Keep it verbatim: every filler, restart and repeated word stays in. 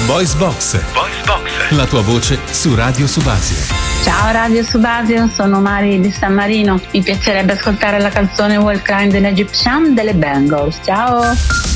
Voice Box. Voice Box. La tua voce su Radio Subasio. Ciao Radio Subasio, sono Mari di San Marino. Mi piacerebbe ascoltare la canzone Will Climb the Egyptian delle Bangles. Ciao!